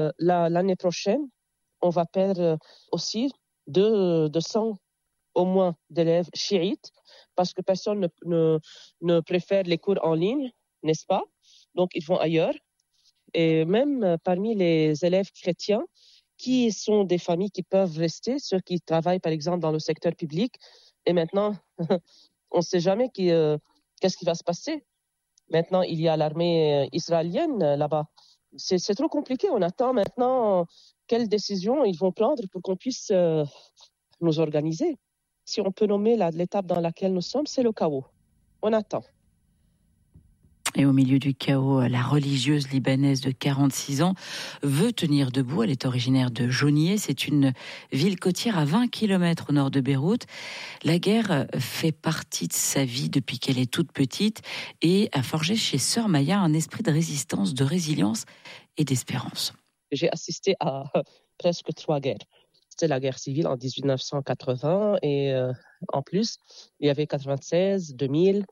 L'année prochaine, on va perdre aussi 200 au moins d'élèves chiites parce que personne ne préfère les cours en ligne, n'est-ce pas? Donc, ils vont ailleurs. Et même parmi les élèves chrétiens, qui sont des familles qui peuvent rester, ceux qui travaillent par exemple dans le secteur public, et maintenant, on ne sait jamais qu'est-ce qui va se passer. Maintenant, il y a l'armée israélienne là-bas. C'est trop compliqué. On attend maintenant quelles décisions ils vont prendre pour qu'on puisse nous organiser. Si on peut nommer l'étape dans laquelle nous sommes, c'est le chaos. On attend. Et au milieu du chaos, la religieuse libanaise de 46 ans veut tenir debout. Elle est originaire de Jounieh. C'est une ville côtière à 20 km au nord de Beyrouth. La guerre fait partie de sa vie depuis qu'elle est toute petite et a forgé chez Sœur Maya un esprit de résistance, de résilience et d'espérance. J'ai assisté à presque 3 guerres. C'était la guerre civile en 1980 et en plus, il y avait 96, 2000,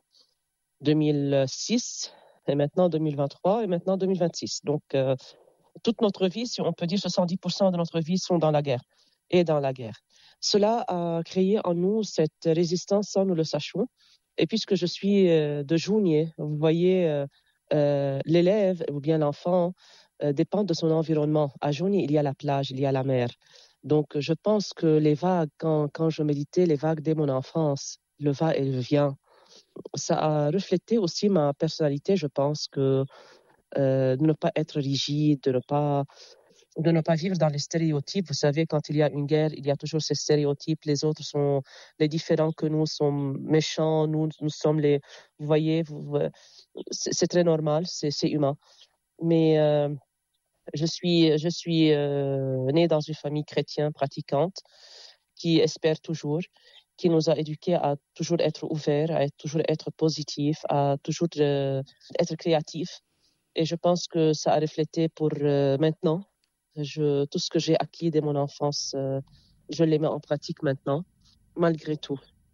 2006 et maintenant 2023 et maintenant 2026. Donc, toute notre vie, si on peut dire 70% de notre vie sont dans la guerre et dans la guerre. Cela a créé en nous cette résistance sans nous le sachions. Et puisque je suis de Jounieh, vous voyez, l'élève ou bien l'enfant dépend de son environnement. À Jounieh, il y a la plage, il y a la mer. Donc, je pense que les vagues, quand je méditais, les vagues dès mon enfance, le va et le vient, ça a reflété aussi ma personnalité. Je pense que de ne pas être rigide, de ne pas vivre dans les stéréotypes. Vous savez, quand il y a une guerre, il y a toujours ces stéréotypes. Les différents que nous sont méchants, nous sommes les... Vous voyez, c'est très normal, c'est humain. Mais je suis née dans une famille chrétienne pratiquante qui espère toujours, qui nous a éduqués à toujours être ouverts, à toujours être positifs, à toujours être créatifs. Et je pense que ça a reflété pour maintenant. Tout ce que j'ai acquis dès mon enfance, je les mets en pratique maintenant, malgré tout.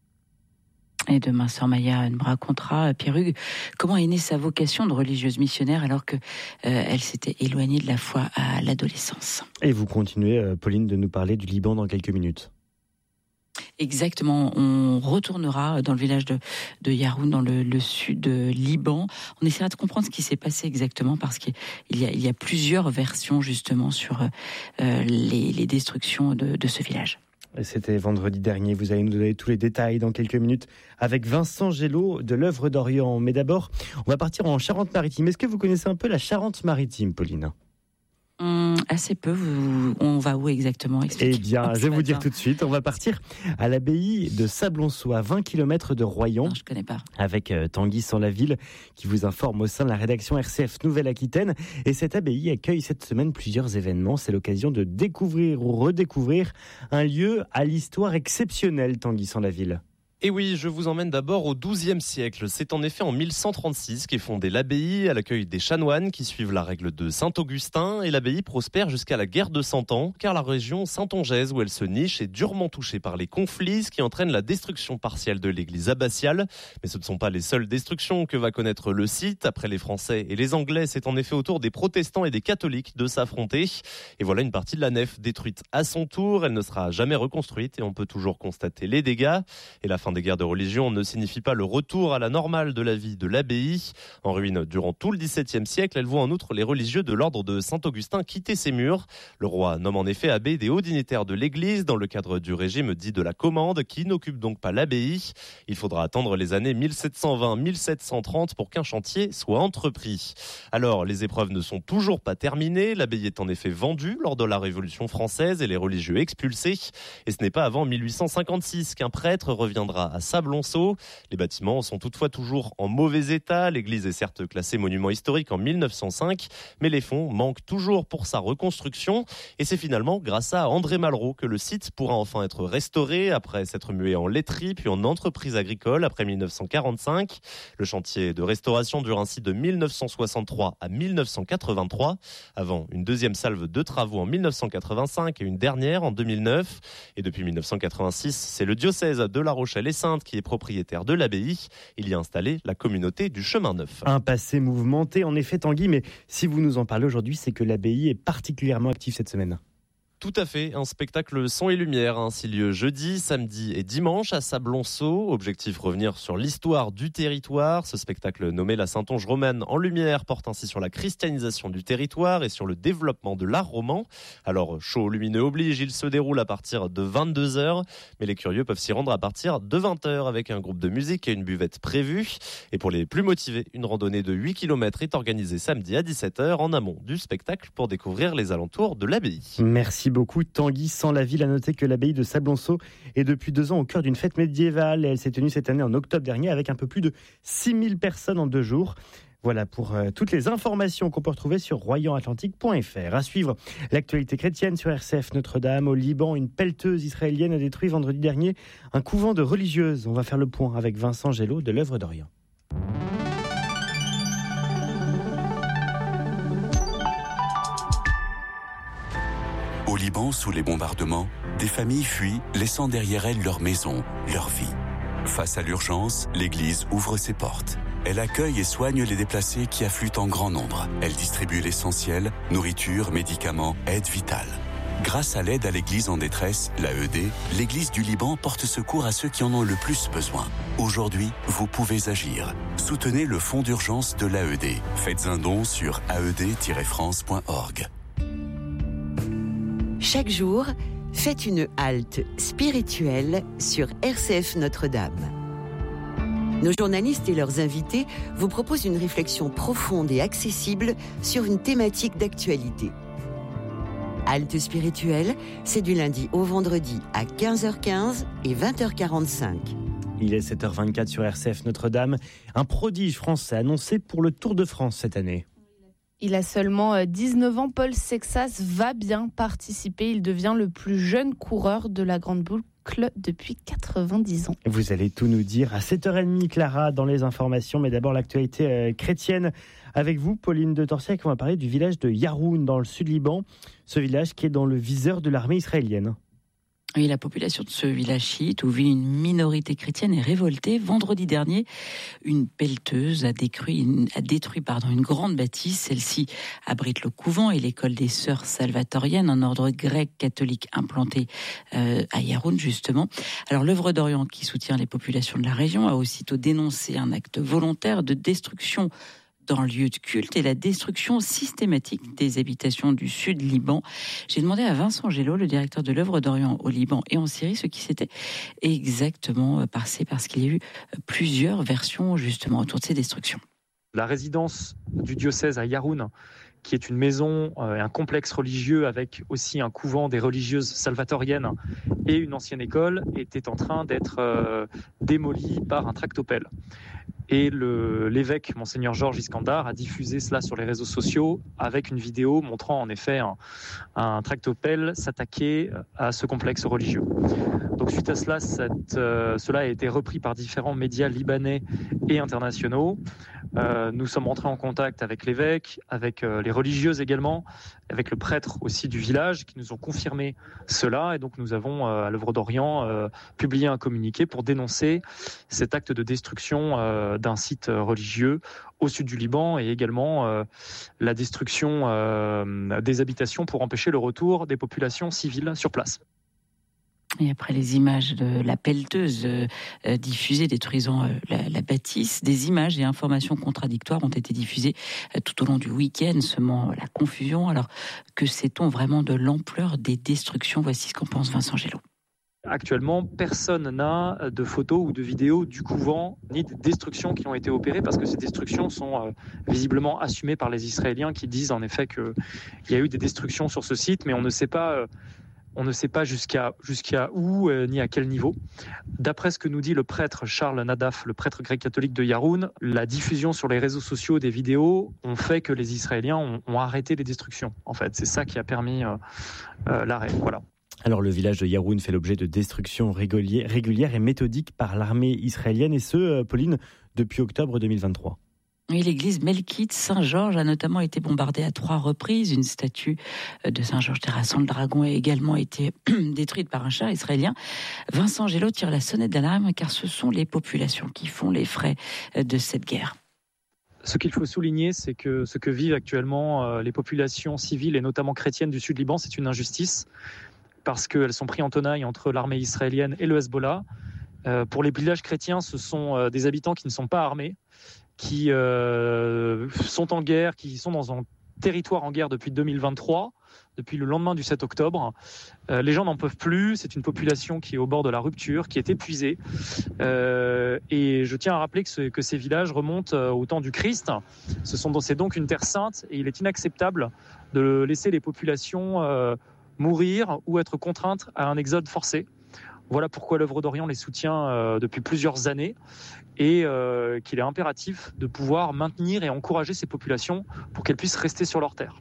Et demain, Sœur Maya nous racontera, Pierre Hugues, comment est née sa vocation de religieuse missionnaire alors qu'elle s'était éloignée de la foi à l'adolescence. Et vous continuez, Pauline, de nous parler du Liban dans quelques minutes. Exactement, on retournera dans le village de Yaroun, dans le sud Liban. On essaiera de comprendre ce qui s'est passé exactement parce qu'il y a plusieurs versions justement sur les destructions de ce village. C'était vendredi dernier, vous allez nous donner tous les détails dans quelques minutes avec Vincent Gélaud de l'œuvre d'Orient. Mais d'abord, on va partir en Charente-Maritime. Est-ce que vous connaissez un peu la Charente-Maritime, Pauline ? Assez peu. On va où exactement ? Eh bien, je vais vous dire tout de suite. On va partir à l'abbaye de Sablonceau, à 20 km de Royan. Non, je connais pas. Avec Tanguy Sans-la-Ville, qui vous informe au sein de la rédaction RCF Nouvelle-Aquitaine. Et cette abbaye accueille cette semaine plusieurs événements. C'est l'occasion de découvrir ou redécouvrir un lieu à l'histoire exceptionnelle, Tanguy Sans-la-Ville. Et oui, je vous emmène d'abord au XIIe siècle. C'est en effet en 1136 qu'est fondée l'abbaye à l'accueil des chanoines qui suivent la règle de Saint-Augustin. Et l'abbaye prospère jusqu'à la guerre de 100 ans, car la région saintongeaise où elle se niche est durement touchée par les conflits, ce qui entraîne la destruction partielle de l'église abbatiale. Mais ce ne sont pas les seules destructions que va connaître le site. Après les Français et les Anglais, c'est en effet au tour des protestants et des catholiques de s'affronter. Et voilà une partie de la nef détruite à son tour. Elle ne sera jamais reconstruite et on peut toujours constater les dégâts. Et la fin des guerres de religion ne signifie pas le retour à la normale de la vie de l'abbaye. En ruine durant tout le XVIIe siècle, elle voit en outre les religieux de l'ordre de Saint-Augustin quitter ses murs. Le roi nomme en effet abbé des hauts dignitaires de l'église dans le cadre du régime dit de la commande qui n'occupe donc pas l'abbaye. Il faudra attendre les années 1720-1730 pour qu'un chantier soit entrepris. Alors, les épreuves ne sont toujours pas terminées. L'abbaye est en effet vendue lors de la Révolution française et les religieux expulsés. Et ce n'est pas avant 1856 qu'un prêtre reviendra à Sablonceau. Les bâtiments sont toutefois toujours en mauvais état. L'église est certes classée monument historique en 1905, mais les fonds manquent toujours pour sa reconstruction. Et c'est finalement grâce à André Malraux que le site pourra enfin être restauré après s'être mué en laiterie puis en entreprise agricole après 1945. Le chantier de restauration dure ainsi de 1963 à 1983, avant une deuxième salve de travaux en 1985 et une dernière en 2009. Et depuis 1986, c'est le diocèse de La Rochelle Les Saintes, qui est propriétaire de l'abbaye. Il y a installé la communauté du Chemin Neuf. Un passé mouvementé, en effet, Tanguy, mais si vous nous en parlez aujourd'hui, c'est que l'abbaye est particulièrement active cette semaine. Tout à fait, un spectacle son et lumière a ainsi lieu jeudi, samedi et dimanche à Sablonceau. Objectif, revenir sur l'histoire du territoire. Ce spectacle nommé La Saintonge romane en lumière porte ainsi sur la christianisation du territoire et sur le développement de l'art roman. Alors, show lumineux oblige, il se déroule à partir de 22h, mais les curieux peuvent s'y rendre à partir de 20h avec un groupe de musique et une buvette prévue. Et pour les plus motivés, une randonnée de 8 km est organisée samedi à 17h en amont du spectacle pour découvrir les alentours de l'abbaye. Merci beaucoup Tanguy. Sans la ville, à noter que l'abbaye de Sablonceau est depuis 2 ans au cœur d'une fête médiévale et elle s'est tenue cette année en octobre dernier avec un peu plus de 6000 personnes en 2 jours. Voilà pour toutes les informations qu'on peut retrouver sur royanatlantique.fr. À suivre, l'actualité chrétienne sur RCF Notre-Dame. Au Liban, une pelleteuse israélienne a détruit vendredi dernier un couvent de religieuses. On va faire le point avec Vincent Gélaud de l'Œuvre d'Orient. Au Liban, sous les bombardements, des familles fuient, laissant derrière elles leur maison, leur vie. Face à l'urgence, l'Église ouvre ses portes. Elle accueille et soigne les déplacés qui affluent en grand nombre. Elle distribue l'essentiel, nourriture, médicaments, aide vitale. Grâce à l'aide à l'Église en détresse, l'AED, l'Église du Liban porte secours à ceux qui en ont le plus besoin. Aujourd'hui, vous pouvez agir. Soutenez le fonds d'urgence de l'AED. Faites un don sur aed-france.org. Chaque jour, faites une halte spirituelle sur RCF Notre-Dame. Nos journalistes et leurs invités vous proposent une réflexion profonde et accessible sur une thématique d'actualité. Halte spirituelle, c'est du lundi au vendredi à 15h15 et 20h45. Il est 7h24 sur RCF Notre-Dame. Un prodige français annoncé pour le Tour de France cette année. Il a seulement 19 ans, Paul Sexas va bien participer. Il devient le plus jeune coureur de la Grande Boucle depuis 90 ans. Vous allez tout nous dire à 7h30, Clara, dans les informations. Mais d'abord, l'actualité chrétienne avec vous, Pauline de Torsiac. On va parler du village de Yaroun, dans le sud Liban. Ce village qui est dans le viseur de l'armée israélienne. Oui, la population de ce village chiite, où vit une minorité chrétienne, est révoltée. Vendredi dernier, une pelleteuse a détruit une grande bâtisse. Celle-ci abrite le couvent et l'école des sœurs salvatoriennes, un ordre grec catholique implanté à Yaroun, justement. Alors, l'Œuvre d'Orient, qui soutient les populations de la région, a aussitôt dénoncé un acte volontaire de destruction dans le lieu de culte et la destruction systématique des habitations du sud Liban. J'ai demandé à Vincent Gélaud, le directeur de l'Œuvre d'Orient au Liban et en Syrie, ce qui s'était exactement passé, parce qu'il y a eu plusieurs versions justement autour de ces destructions. La résidence du diocèse à Yaroun, qui est une maison et un complexe religieux avec aussi un couvent des religieuses salvatoriennes et une ancienne école, était en train d'être démolie par un tractopelle. Et l'évêque, Monseigneur Georges Iskandar, a diffusé cela sur les réseaux sociaux avec une vidéo montrant en effet un tractopelle s'attaquer à ce complexe religieux. Donc suite à cela, cela a été repris par différents médias libanais et internationaux. Nous sommes entrés en contact avec l'évêque, avec les religieuses également, avec le prêtre aussi du village qui nous ont confirmé cela. Et donc nous avons à l'Œuvre d'Orient publié un communiqué pour dénoncer cet acte de destruction d'un site religieux au sud du Liban et également la destruction des habitations pour empêcher le retour des populations civiles sur place. Et après les images de la pelleteuse diffusée détruisant la bâtisse, des images et informations contradictoires ont été diffusées tout au long du week-end, semant la confusion. Alors, que sait-on vraiment de l'ampleur des destructions ? Voici ce qu'en pense Vincent Gélaud. Actuellement, personne n'a de photos ou de vidéos du couvent, ni de destructions qui ont été opérées, parce que ces destructions sont visiblement assumées par les Israéliens qui disent en effet qu'il y a eu des destructions sur ce site, mais on ne sait pas jusqu'à où ni à quel niveau. D'après ce que nous dit le prêtre Charles Nadaf, le prêtre grec catholique de Yaroun, la diffusion sur les réseaux sociaux des vidéos ont fait que les Israéliens ont arrêté les destructions. En fait, c'est ça qui a permis l'arrêt. Voilà. Alors le village de Yaroun fait l'objet de destructions régulières et méthodiques par l'armée israélienne, et ce, Pauline, depuis octobre 2023. Oui, l'église Melkite Saint-Georges a notamment été bombardée à 3 reprises. Une statue de Saint-Georges terrassant le dragon a également été détruite par un char israélien. Vincent Gélo tire la sonnette d'alarme car ce sont les populations qui font les frais de cette guerre. Ce qu'il faut souligner, c'est que ce que vivent actuellement les populations civiles et notamment chrétiennes du sud Liban, c'est une injustice parce qu'elles sont prises en tenaille entre l'armée israélienne et le Hezbollah. Pour les villages chrétiens, ce sont des habitants qui ne sont pas armés, qui sont en guerre, qui sont dans un territoire en guerre depuis 2023, depuis le lendemain du 7 octobre. Les gens n'en peuvent plus, c'est une population qui est au bord de la rupture, qui est épuisée. Et je tiens à rappeler que ces villages remontent au temps du Christ. C'est donc une terre sainte et il est inacceptable de laisser les populations mourir ou être contraintes à un exode forcé. Voilà pourquoi l'œuvre d'Orient les soutient depuis plusieurs années et qu'il est impératif de pouvoir maintenir et encourager ces populations pour qu'elles puissent rester sur leur terre.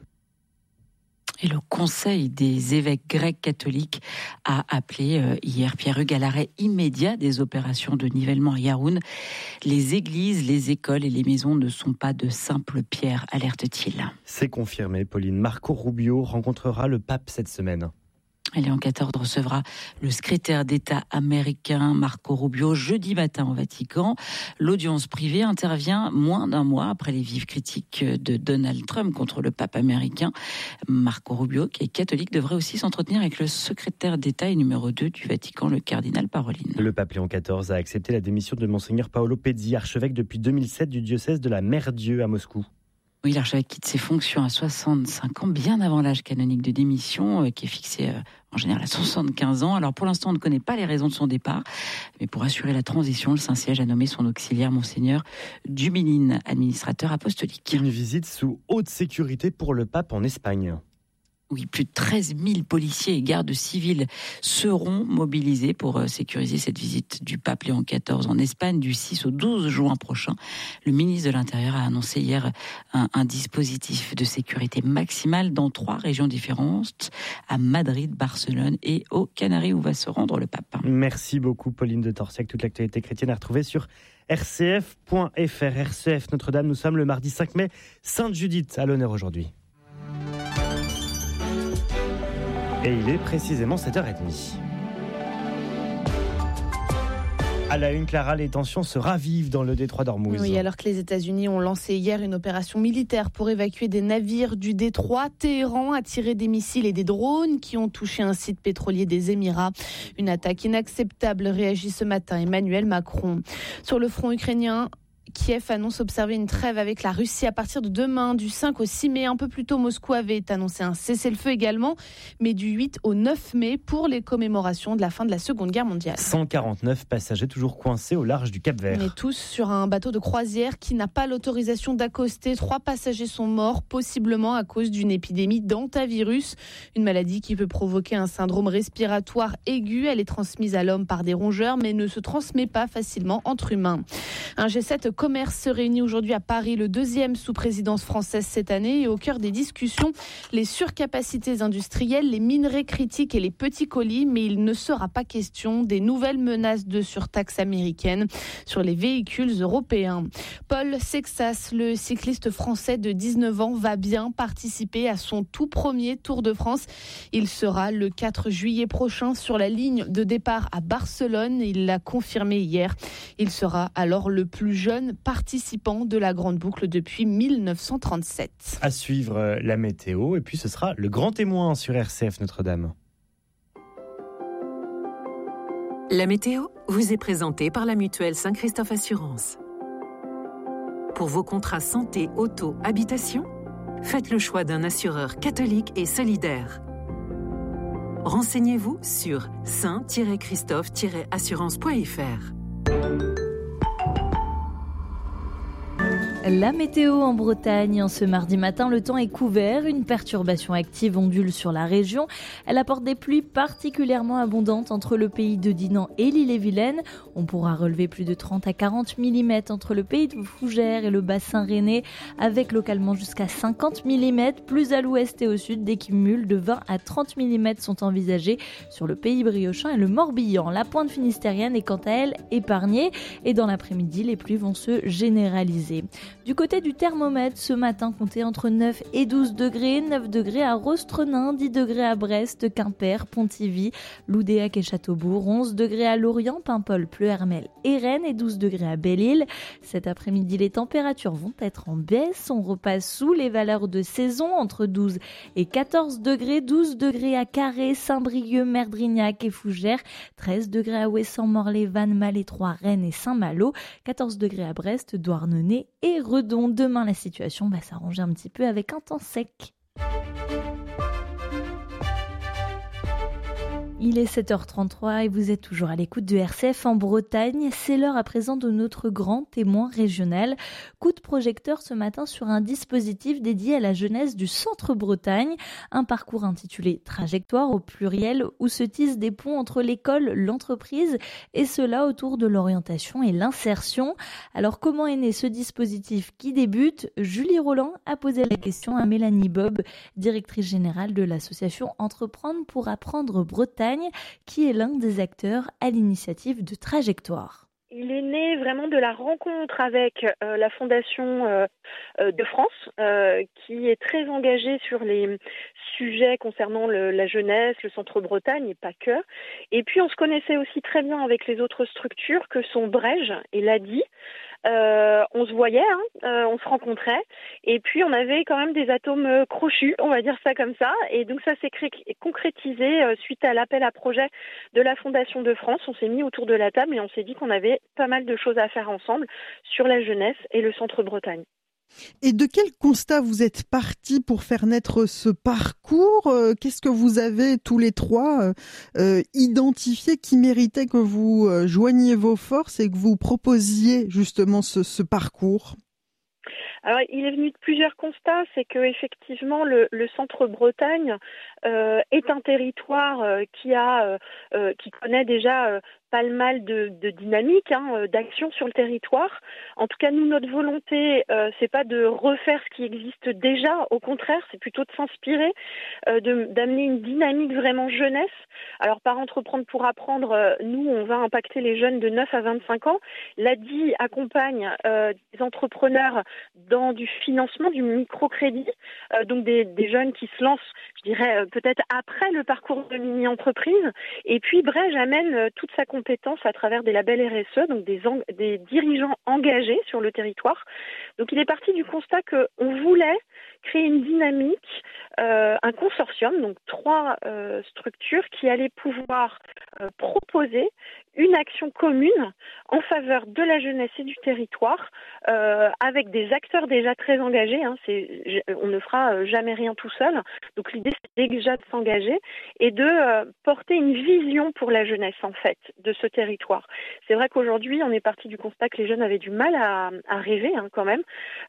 Et le Conseil des évêques grecs catholiques a appelé hier Pierre Hugues à l'arrêt immédiat des opérations de nivellement à Yaroun. Les églises, les écoles et les maisons ne sont pas de simples pierres, alerte-t-il. C'est confirmé, Pauline. Marco Rubio rencontrera le pape cette semaine. Léon XIV recevra le secrétaire d'État américain Marco Rubio jeudi matin au Vatican. L'audience privée intervient moins d'un mois après les vives critiques de Donald Trump contre le pape américain. Marco Rubio, qui est catholique, devrait aussi s'entretenir avec le secrétaire d'État et numéro 2 du Vatican, le cardinal Parolin. Le pape Léon XIV a accepté la démission de Monseigneur Paolo Pezzi, archevêque depuis 2007 du diocèse de la Mère-Dieu à Moscou. Oui, l'archevêque quitte ses fonctions à 65 ans, bien avant l'âge canonique de démission, qui est fixé en général à 75 ans. Alors pour l'instant, on ne connaît pas les raisons de son départ, mais pour assurer la transition, le Saint-Siège a nommé son auxiliaire, Monseigneur Duménil, administrateur apostolique. Une visite sous haute sécurité pour le pape en Espagne. Oui, plus de 13 000 policiers et gardes civils seront mobilisés pour sécuriser cette visite du pape Léon XIV en Espagne du 6 au 12 juin prochain. Le ministre de l'Intérieur a annoncé hier un dispositif de sécurité maximale dans 3 régions différentes, à Madrid, Barcelone et aux Canaries où va se rendre le pape. Merci beaucoup Pauline de Torsiac. Toute l'actualité chrétienne à retrouver sur rcf.fr. RCF Notre-Dame, nous sommes le mardi 5 mai. Sainte Judith à l'honneur aujourd'hui. Et il est précisément 7h30. À la une, Clara, les tensions se ravivent dans le détroit d'Ormuz. Oui, alors que les États-Unis ont lancé hier une opération militaire pour évacuer des navires du détroit, Téhéran a tiré des missiles et des drones qui ont touché un site pétrolier des Émirats. Une attaque inacceptable, réagit ce matin Emmanuel Macron. Sur le front ukrainien, Kiev annonce observer une trêve avec la Russie à partir de demain, du 5 au 6 mai. Un peu plus tôt, Moscou avait annoncé un cessez-le-feu également, mais du 8 au 9 mai pour les commémorations de la fin de la Seconde Guerre mondiale. 149 passagers toujours coincés au large du Cap-Vert. Et tous sur un bateau de croisière qui n'a pas l'autorisation d'accoster. 3 passagers sont morts, possiblement à cause d'une épidémie d'hantavirus, une maladie qui peut provoquer un syndrome respiratoire aigu. Elle est transmise à l'homme par des rongeurs, mais ne se transmet pas facilement entre humains. Un G7 commerce se réunit aujourd'hui à Paris, le 2e sous présidence française cette année. Et au cœur des discussions, les surcapacités industrielles, les minerais critiques et les petits colis. Mais il ne sera pas question des nouvelles menaces de surtaxe américaine sur les véhicules européens. Paul Sexas, le cycliste français de 19 ans, va bien participer à son tout premier Tour de France. Il sera le 4 juillet prochain sur la ligne de départ à Barcelone. Il l'a confirmé hier. Il sera alors le plus jeune participant de la Grande Boucle depuis 1937. À suivre la météo et puis ce sera le grand témoin sur RCF Notre-Dame. La météo vous est présentée par la mutuelle Saint-Christophe Assurance. Pour vos contrats santé, auto, habitation, faites le choix d'un assureur catholique et solidaire. Renseignez-vous sur saint-christophe-assurance.fr. La météo en Bretagne, en ce mardi matin, le temps est couvert. Une perturbation active ondule sur la région. Elle apporte des pluies particulièrement abondantes entre le pays de Dinan et l'Ille-et-Vilaine. On pourra relever plus de 30 à 40 mm entre le pays de Fougères et le bassin rennais, avec localement jusqu'à 50 mm. Plus à l'ouest et au sud, des cumuls de 20 à 30 mm sont envisagés sur le pays briochin et le Morbihan. La pointe finistérienne est quant à elle épargnée et dans l'après-midi, les pluies vont se généraliser. Du côté du thermomètre, ce matin, comptez entre 9 et 12 degrés. 9 degrés à Rostrenin, 10 degrés à Brest, Quimper, Pontivy, Loudéac et Châteaubourg, 11 degrés à Lorient, Paimpol, Pleuhermel et Rennes et 12 degrés à Belle-Île. Cet après-midi, les températures vont être en baisse. On repasse sous les valeurs de saison entre 12 et 14 degrés. 12 degrés à Carré, Saint-Brieuc, Merdrignac et Fougères. 13 degrés à Ouessant, Morlaix, Vannes, Malétroit, Rennes et Saint-Malo. 14 degrés à Brest, Douarnenez et Redon. Demain, la situation va s'arranger un petit peu avec un temps sec. Il est 7h33 et vous êtes toujours à l'écoute de RCF en Bretagne. C'est l'heure à présent de notre grand témoin régional. Coup de projecteur ce matin sur un dispositif dédié à la jeunesse du Centre Bretagne. Un parcours intitulé Trajectoire au pluriel où se tissent des ponts entre l'école, l'entreprise et cela autour de l'orientation et l'insertion. Alors comment est né ce dispositif qui débute ? Julie Roland a posé la question à Mélanie Bob, directrice générale de l'association Entreprendre pour apprendre Bretagne, qui est l'un des acteurs à l'initiative de Trajectoire. Il est né vraiment de la rencontre avec la Fondation de France, qui est très engagée sur les sujets concernant la jeunesse, le Centre Bretagne et pas que. Et puis on se connaissait aussi très bien avec les autres structures que sont Brège et l'ADI. On se voyait, on se rencontrait, et puis on avait quand même des atomes crochus, on va dire ça comme ça, et donc ça s'est concrétisé suite à l'appel à projet de la Fondation de France. On s'est mis autour de la table et on s'est dit qu'on avait pas mal de choses à faire ensemble sur la jeunesse et le Centre Bretagne. Et de quel constat vous êtes partis pour faire naître ce parcours ? Qu'est-ce que vous avez tous les trois identifié qui méritait que vous joigniez vos forces et que vous proposiez justement ce parcours ? Alors, il est venu de plusieurs constats. C'est que effectivement, le Centre Bretagne est un territoire qui connaît déjà pas le mal de dynamique, d'action sur le territoire. En tout cas, nous, notre volonté, c'est pas de refaire ce qui existe déjà. Au contraire, c'est plutôt de s'inspirer, d'amener une dynamique vraiment jeunesse. Alors, par Entreprendre pour apprendre, nous, on va impacter les jeunes de 9 à 25 ans. L'ADI accompagne des entrepreneurs dans du financement, du microcrédit, donc des jeunes qui se lancent, je dirais, peut-être après le parcours de mini-entreprise. Et puis, Brège amène toute sa compétences à travers des labels RSE, donc des dirigeants engagés sur le territoire. Donc il est parti du constat qu'on voulait créer une dynamique, un consortium, donc 3 structures qui allaient pouvoir proposer une action commune en faveur de la jeunesse et du territoire, avec des acteurs déjà très engagés. On ne fera jamais rien tout seul. Donc l'idée, c'est déjà de s'engager et de porter une vision pour la jeunesse, en fait, de ce territoire. C'est vrai qu'aujourd'hui, on est parti du constat que les jeunes avaient du mal à rêver, quand même,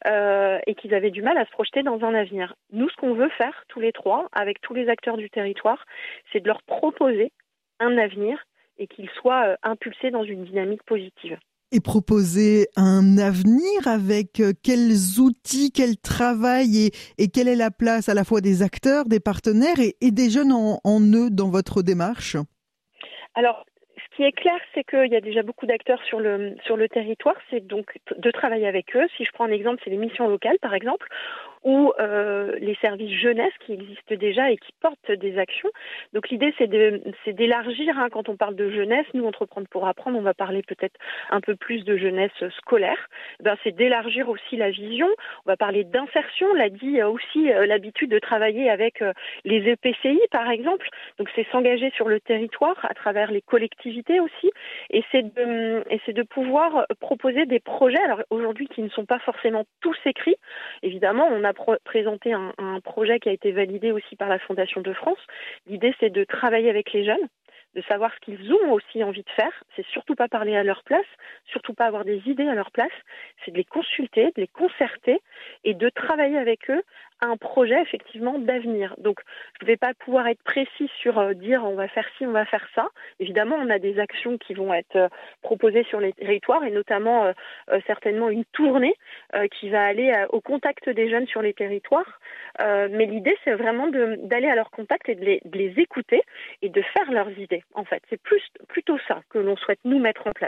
et qu'ils avaient du mal à se projeter dans un avenir. Nous, ce qu'on veut faire, tous les 3, avec tous les acteurs du territoire, c'est de leur proposer un avenir et qu'ils soient impulsés dans une dynamique positive. Et proposer un avenir avec quels outils, quel travail et quelle est la place à la fois des acteurs, des partenaires et des jeunes en eux dans votre démarche ? Alors, ce qui est clair, c'est qu'il y a déjà beaucoup d'acteurs sur le territoire. C'est donc de travailler avec eux. Si je prends un exemple, c'est les missions locales, par exemple, ou les services jeunesse qui existent déjà et qui portent des actions. Donc l'idée, c'est d'élargir. Quand on parle de jeunesse, nous, Entreprendre pour apprendre, on va parler peut-être un peu plus de jeunesse scolaire. C'est d'élargir aussi la vision. On va parler d'insertion. L'ADI a aussi l'habitude de travailler avec les EPCI, par exemple. Donc c'est s'engager sur le territoire à travers les collectivités aussi. Et c'est de pouvoir proposer des projets, alors aujourd'hui qui ne sont pas forcément tous écrits. Évidemment, on a présenté un projet qui a été validé aussi par la Fondation de France. L'idée, c'est de travailler avec les jeunes, de savoir ce qu'ils ont aussi envie de faire. C'est surtout pas parler à leur place, surtout pas avoir des idées à leur place. C'est de les consulter, de les concerter et de travailler avec eux à un projet effectivement d'avenir. Donc, je ne vais pas pouvoir être précis sur dire on va faire ci, on va faire ça. Évidemment, on a des actions qui vont être proposées sur les territoires et notamment certainement une tournée qui va aller au contact des jeunes sur les territoires. Mais l'idée, c'est vraiment d'aller à leur contact et de les écouter et de faire leurs idées. En fait, c'est plutôt ça que l'on souhaite nous mettre en place.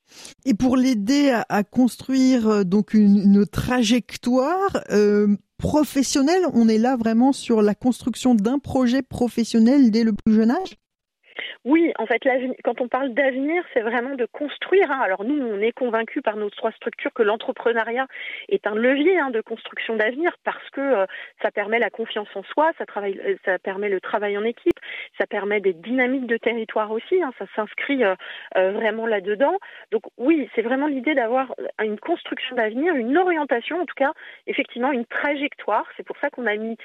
Et pour l'aider à construire donc une trajectoire professionnelle, on est là vraiment sur la construction d'un projet professionnel dès le plus jeune âge? Oui, en fait, quand on parle d'avenir, c'est vraiment de construire. Alors nous, on est convaincus par nos 3 structures que l'entrepreneuriat est un levier de construction d'avenir parce que ça permet la confiance en soi, ça permet le travail en équipe, ça permet des dynamiques de territoire aussi. Ça s'inscrit vraiment là-dedans. Donc oui, c'est vraiment l'idée d'avoir une construction d'avenir, une orientation, en tout cas, effectivement, une trajectoire. C'est pour ça qu'on a mis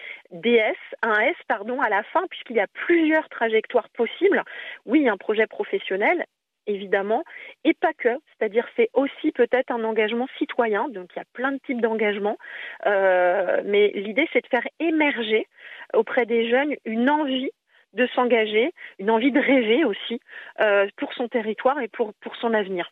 un S à la fin, puisqu'il y a plusieurs trajectoires possibles. Oui, un projet professionnel, évidemment, et pas que. C'est-à-dire, c'est aussi peut-être un engagement citoyen. Donc, il y a plein de types d'engagements. Mais l'idée, c'est de faire émerger auprès des jeunes une envie de s'engager, une envie de rêver aussi pour son territoire et pour son avenir.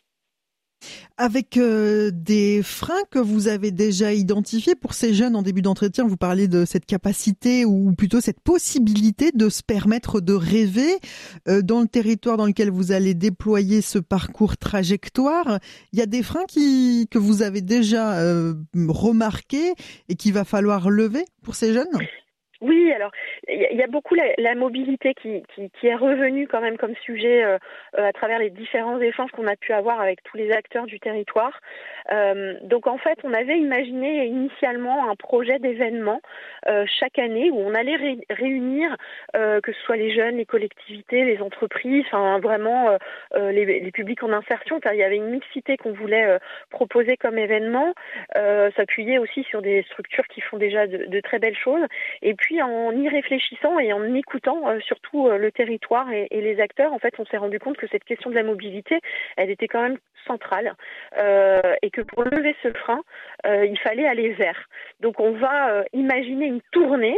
Avec des freins que vous avez déjà identifiés pour ces jeunes en début d'entretien, vous parlez de cette capacité ou plutôt cette possibilité de se permettre de rêver dans le territoire dans lequel vous allez déployer ce parcours trajectoire. Il y a des freins que vous avez déjà remarqués et qu'il va falloir lever pour ces jeunes ? Oui, alors il y a beaucoup la mobilité qui est revenue quand même comme sujet à travers les différents échanges qu'on a pu avoir avec tous les acteurs du territoire. Donc en fait, on avait imaginé initialement un projet d'événement chaque année où on allait réunir que ce soit les jeunes, les collectivités, les entreprises, enfin vraiment les publics en insertion. Il y avait une mixité qu'on voulait proposer comme événement, s'appuyer aussi sur des structures qui font déjà de très belles choses. Et puis en y réfléchissant et en écoutant surtout le territoire et les acteurs, en fait, on s'est rendu compte que cette question de la mobilité, elle était quand même centrale et que pour lever ce frein, il fallait aller vers. Donc on va imaginer une tournée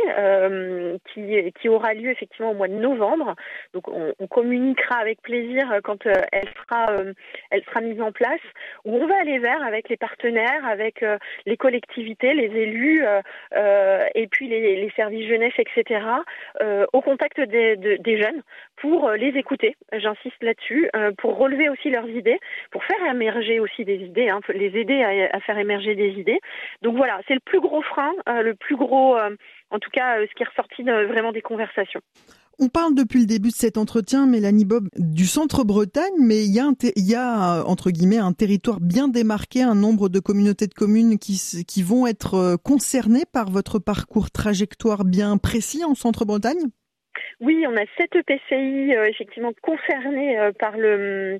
qui aura lieu effectivement au mois de novembre. Donc on communiquera avec plaisir quand elle sera mise en place, où on va aller vers avec les partenaires, avec les collectivités, les élus et puis les services jeunesse, etc., au contact des jeunes pour les écouter, j'insiste là-dessus, pour relever aussi leurs idées, pour faire émerger aussi des idées, les aider à faire émerger des idées. Donc voilà, c'est le plus gros frein, le plus gros, en tout cas, ce qui est ressorti vraiment des conversations. On parle depuis le début de cet entretien, Mélanie Bob, du Centre-Bretagne, mais il y a entre guillemets un territoire bien démarqué, un nombre de communautés de communes qui vont être concernées par votre parcours trajectoire bien précis en Centre-Bretagne. Oui, on a 7 EPCI effectivement concernés par le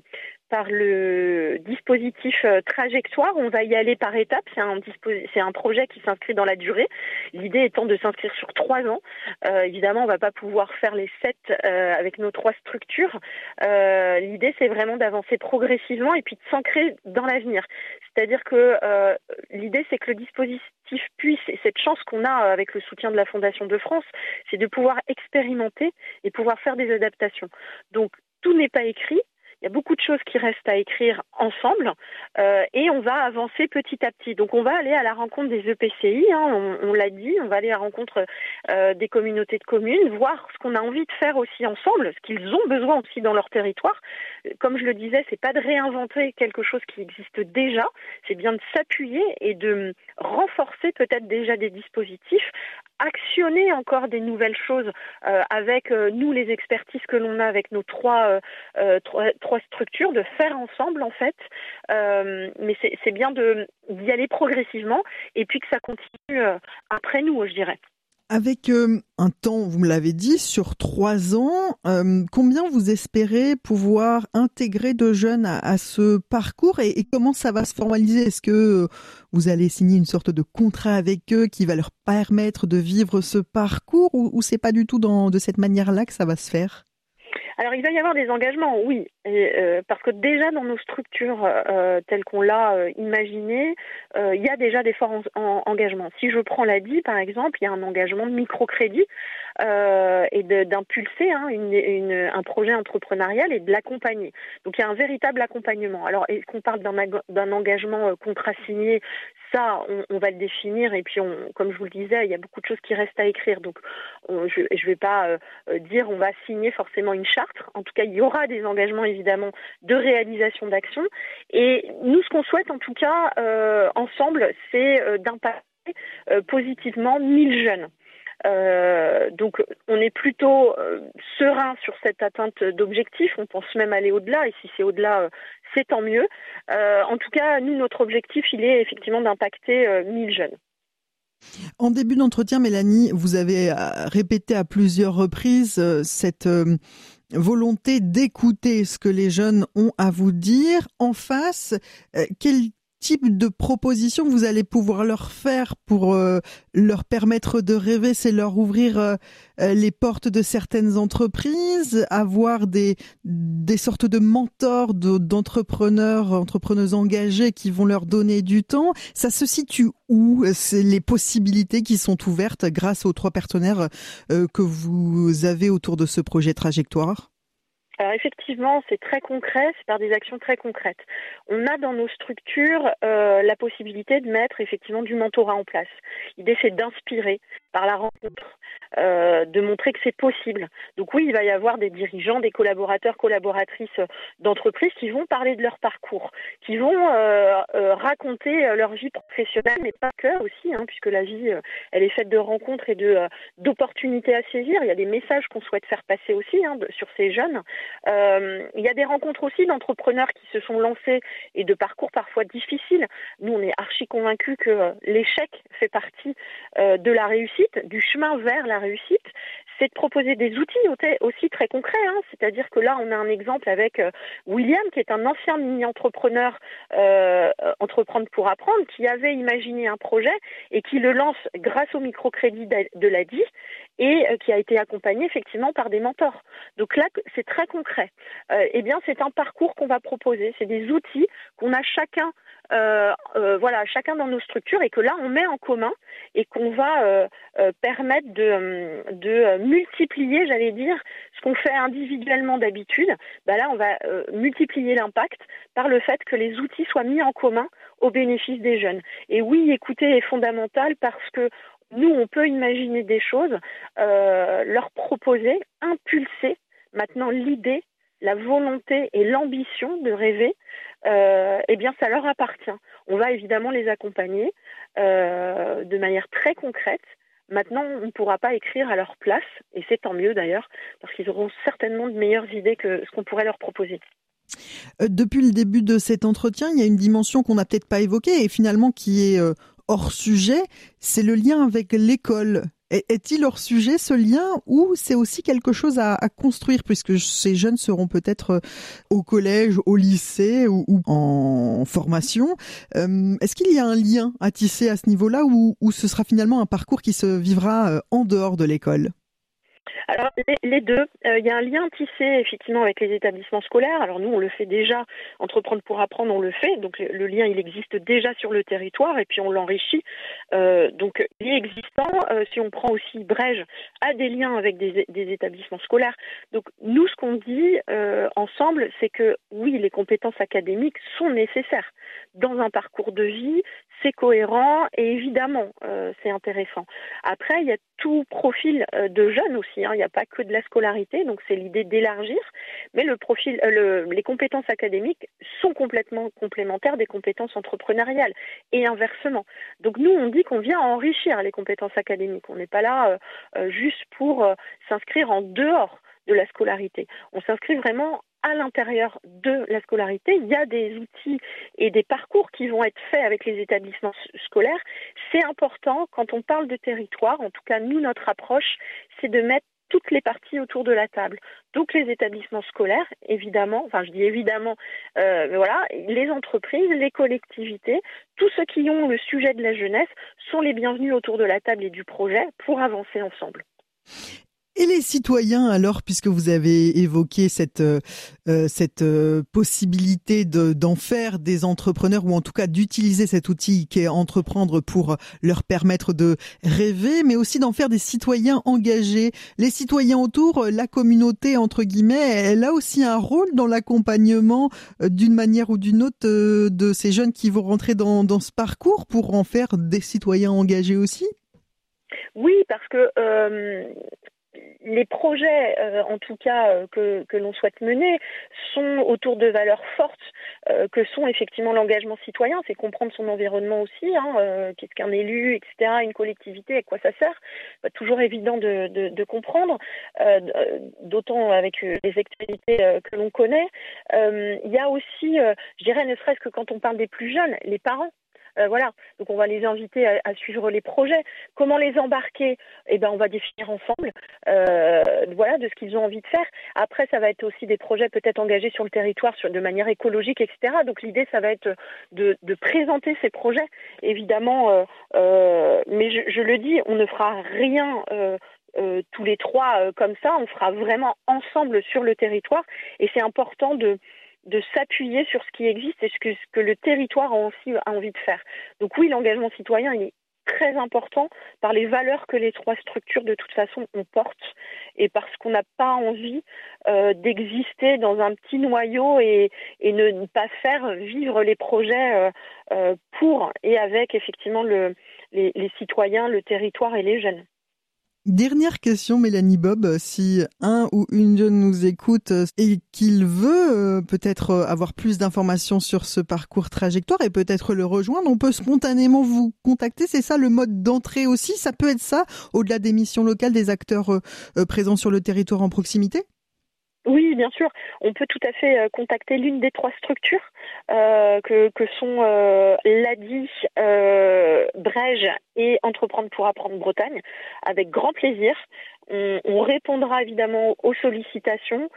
dispositif trajectoire. On va y aller par étapes. C'est un projet qui s'inscrit dans la durée. L'idée étant de s'inscrire sur 3 ans. Évidemment, on va pas pouvoir faire les 7 avec nos 3 structures. L'idée, c'est vraiment d'avancer progressivement et puis de s'ancrer dans l'avenir. C'est-à-dire que l'idée, c'est que le dispositif puisse, et cette chance qu'on a avec le soutien de la Fondation de France, c'est de pouvoir expérimenter et pouvoir faire des adaptations. Donc, tout n'est pas écrit. Il y a beaucoup de choses qui restent à écrire ensemble et on va avancer petit à petit. Donc on va aller à la rencontre des EPCI, on l'a dit, on va aller à la rencontre des communautés de communes, voir ce qu'on a envie de faire aussi ensemble, ce qu'ils ont besoin aussi dans leur territoire. Comme je le disais, c'est pas de réinventer quelque chose qui existe déjà, c'est bien de s'appuyer et de renforcer peut-être déjà des dispositifs, actionner encore des nouvelles choses avec nous les expertises que l'on a avec nos trois structures, de faire ensemble en fait, mais c'est bien d'y aller progressivement et puis que ça continue après nous, je dirais. Avec un temps, vous me l'avez dit, sur 3 ans, combien vous espérez pouvoir intégrer de jeunes à ce parcours et comment ça va se formaliser? Est-ce que vous allez signer une sorte de contrat avec eux qui va leur permettre de vivre ce parcours ou c'est pas du tout de cette manière-là que ça va se faire? Alors, il va y avoir des engagements, oui, parce que déjà dans nos structures telles qu'on l'a imaginé, il y a déjà des forts engagements. Si je prends l'ADI, par exemple, il y a un engagement de microcrédit et d'impulser un projet entrepreneurial et de l'accompagner. Donc, il y a un véritable accompagnement. Alors, est-ce qu'on parle d'un engagement contrat signé? Ça, on va le définir et puis, comme je vous le disais, il y a beaucoup de choses qui restent à écrire. Donc, je ne vais pas dire on va signer forcément une charte. En tout cas, il y aura des engagements évidemment de réalisation d'actions. Et nous, ce qu'on souhaite en tout cas ensemble, c'est d'impacter positivement 1000 jeunes. Donc on est plutôt serein sur cette atteinte d'objectif, on pense même aller au-delà, et si c'est au-delà, c'est tant mieux. En tout cas, nous, notre objectif, il est effectivement d'impacter 1000 jeunes. En début d'entretien, Mélanie, vous avez répété à plusieurs reprises cette volonté d'écouter ce que les jeunes ont à vous dire. En face, quel type de proposition vous allez pouvoir leur faire pour leur permettre de rêver? C'est leur ouvrir les portes de certaines entreprises, avoir des sortes de mentors d'entrepreneuses engagés qui vont leur donner du temps. Ça se situe où? C'est les possibilités qui sont ouvertes grâce aux 3 partenaires que vous avez autour de ce projet Trajectoire? Alors effectivement, c'est très concret, c'est par des actions très concrètes. On a dans nos structures la possibilité de mettre effectivement du mentorat en place. L'idée, c'est d'inspirer par la rencontre, de montrer que c'est possible. Donc oui, il va y avoir des dirigeants, des collaborateurs, collaboratrices d'entreprises qui vont parler de leur parcours, qui vont raconter leur vie professionnelle, mais pas que aussi, puisque la vie, elle est faite de rencontres et d'opportunités à saisir. Il y a des messages qu'on souhaite faire passer aussi sur ces jeunes. Il y a des rencontres aussi d'entrepreneurs qui se sont lancés et de parcours parfois difficiles. Nous, on est archi convaincus que l'échec fait partie de la réussite, du chemin vers la réussite. C'est de proposer des outils aussi très concrets. C'est-à-dire que là, on a un exemple avec William, qui est un ancien mini-entrepreneur Entreprendre pour apprendre, qui avait imaginé un projet et qui le lance grâce au microcrédit de l'ADI et qui a été accompagné effectivement par des mentors. Donc là, c'est très concret. Eh bien, c'est un parcours qu'on va proposer. C'est des outils qu'on a chacun dans nos structures et que là, on met en commun et qu'on va permettre de multiplier, j'allais dire, ce qu'on fait individuellement d'habitude. Là, on va multiplier l'impact par le fait que les outils soient mis en commun au bénéfice des jeunes. Et oui, écouter est fondamental parce que nous, on peut imaginer des choses, leur proposer, impulser. Maintenant, l'idée, la volonté et l'ambition de rêver, ça leur appartient. On va évidemment les accompagner de manière très concrète. Maintenant, on ne pourra pas écrire à leur place, et c'est tant mieux d'ailleurs, parce qu'ils auront certainement de meilleures idées que ce qu'on pourrait leur proposer. Depuis le début de cet entretien, il y a une dimension qu'on n'a peut-être pas évoquée et finalement qui est hors sujet, c'est le lien avec l'école. Est-il hors sujet ce lien ou c'est aussi quelque chose à construire puisque ces jeunes seront peut-être au collège, au lycée ou en formation? Est-ce qu'il y a un lien à tisser à ce niveau-là ou ce sera finalement un parcours qui se vivra en dehors de l'école? Alors les deux, il y a un lien tissé effectivement avec les établissements scolaires. Alors nous on le fait déjà, Entreprendre pour apprendre on le fait, donc le lien il existe déjà sur le territoire et puis on l'enrichit. Donc il est existant, si on prend aussi Brége, a des liens avec des établissements scolaires. Donc nous ce qu'on dit ensemble c'est que oui les compétences académiques sont nécessaires dans un parcours de vie, c'est cohérent et évidemment c'est intéressant. Après il y a tout profil de jeunes aussi, il n'y a pas que de la scolarité, donc c'est l'idée d'élargir, mais les compétences académiques sont complètement complémentaires des compétences entrepreneuriales et inversement. Donc nous on dit qu'on vient enrichir les compétences académiques, on n'est pas là juste pour s'inscrire en dehors de la scolarité. On s'inscrit vraiment à l'intérieur de la scolarité. Il y a des outils et des parcours qui vont être faits avec les établissements scolaires. C'est important quand on parle de territoire, en tout cas nous, notre approche, c'est de mettre toutes les parties autour de la table. Donc les établissements scolaires, évidemment, les entreprises, les collectivités, tous ceux qui ont le sujet de la jeunesse sont les bienvenus autour de la table et du projet pour avancer ensemble. Et les citoyens, alors, puisque vous avez évoqué cette possibilité d'en faire des entrepreneurs, ou en tout cas d'utiliser cet outil qui est Entreprendre pour leur permettre de rêver, mais aussi d'en faire des citoyens engagés. Les citoyens autour, la communauté, entre guillemets, elle a aussi un rôle dans l'accompagnement d'une manière ou d'une autre de ces jeunes qui vont rentrer dans ce parcours pour en faire des citoyens engagés aussi? Oui, parce que les projets, en tout cas, que l'on souhaite mener, sont autour de valeurs fortes, que sont effectivement l'engagement citoyen, c'est comprendre son environnement aussi, qu'est-ce qu'un élu, etc., une collectivité, à quoi ça sert. Pas toujours évident de comprendre, d'autant avec les actualités que l'on connaît. Il y a aussi, je dirais, ne serait-ce que quand on parle des plus jeunes, les parents. Voilà, donc on va les inviter à suivre les projets. Comment les embarquer ? On va définir ensemble, de ce qu'ils ont envie de faire. Après, ça va être aussi des projets peut-être engagés sur le territoire de manière écologique, etc. Donc l'idée, ça va être de présenter ces projets, évidemment. Mais je le dis, on ne fera rien tous les trois comme ça. On fera vraiment ensemble sur le territoire. Et c'est important de s'appuyer sur ce qui existe et ce que le territoire a envie de faire. Donc oui, l'engagement citoyen, il est très important par les valeurs que les trois structures, de toute façon, on porte et parce qu'on n'a pas envie d'exister dans un petit noyau et ne pas faire vivre les projets pour et avec, effectivement, les citoyens, le territoire et les jeunes. Dernière question, Mélanie Bob, si un ou une jeune nous écoute et qu'il veut peut-être avoir plus d'informations sur ce parcours trajectoire et peut-être le rejoindre, on peut spontanément vous contacter, c'est ça le mode d'entrée aussi? Ça peut être ça, au-delà des missions locales, des acteurs présents sur le territoire en proximité? Oui, bien sûr. On peut tout à fait contacter l'une des trois structures que sont l'ADI, Brège et Entreprendre pour apprendre Bretagne, avec grand plaisir. On répondra évidemment aux sollicitations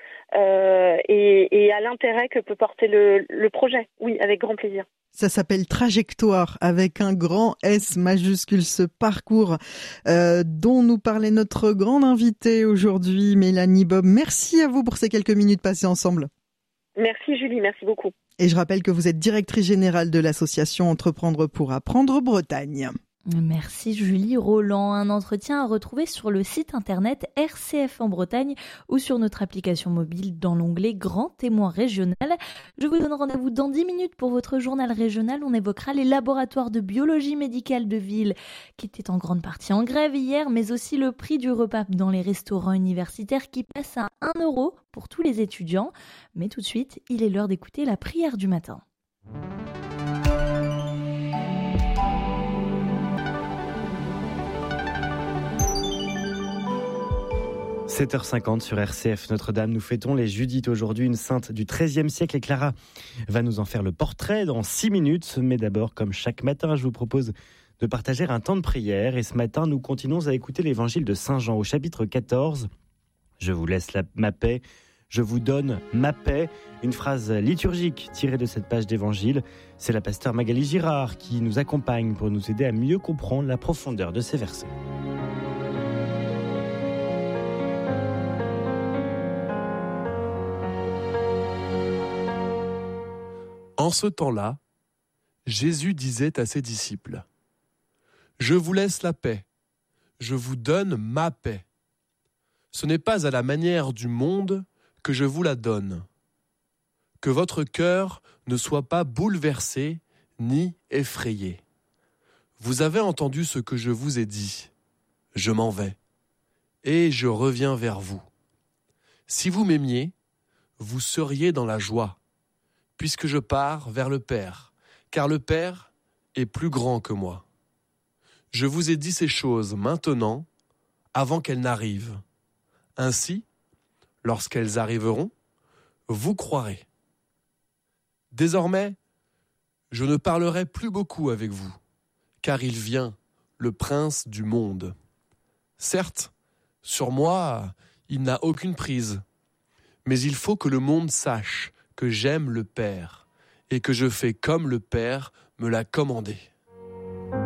et à l'intérêt que peut porter le projet. Oui, avec grand plaisir. Ça s'appelle Trajectoire avec un grand S majuscule, ce parcours dont nous parlait notre grande invitée aujourd'hui, Mélanie Bob. Merci à vous pour ces quelques minutes passées ensemble. Merci Julie, merci beaucoup. Et je rappelle que vous êtes directrice générale de l'association Entreprendre pour apprendre Bretagne. Merci Julie Roland. Un entretien à retrouver sur le site internet RCF en Bretagne ou sur notre application mobile dans l'onglet Grand Témoin Régional. Je vous donne rendez-vous dans 10 minutes pour votre journal régional. On évoquera les laboratoires de biologie médicale de ville qui étaient en grande partie en grève hier, mais aussi le prix du repas dans les restaurants universitaires qui passe à 1 € pour tous les étudiants. Mais tout de suite, il est l'heure d'écouter la prière du matin. 7h50 sur RCF Notre-Dame. Nous fêtons les Judith aujourd'hui, une sainte du XIIIe siècle. Et Clara va nous en faire le portrait dans 6 minutes. Mais d'abord, comme chaque matin, je vous propose de partager un temps de prière. Et ce matin, nous continuons à écouter l'évangile de Saint Jean au chapitre 14. Je vous laisse ma paix, je vous donne ma paix. Une phrase liturgique tirée de cette page d'évangile. C'est la pasteure Magali Girard qui nous accompagne pour nous aider à mieux comprendre la profondeur de ces versets. En ce temps-là, Jésus disait à ses disciples : « Je vous laisse la paix, je vous donne ma paix. Ce n'est pas à la manière du monde que je vous la donne. Que votre cœur ne soit pas bouleversé ni effrayé. Vous avez entendu ce que je vous ai dit. Je m'en vais, et je reviens vers vous. Si vous m'aimiez, vous seriez dans la joie, puisque je pars vers le Père, car le Père est plus grand que moi. Je vous ai dit ces choses maintenant, avant qu'elles n'arrivent. Ainsi, lorsqu'elles arriveront, vous croirez. Désormais, je ne parlerai plus beaucoup avec vous, car il vient, le prince du monde. Certes, sur moi, il n'a aucune prise, mais il faut que le monde sache que j'aime le Père et que je fais comme le Père me l'a commandé.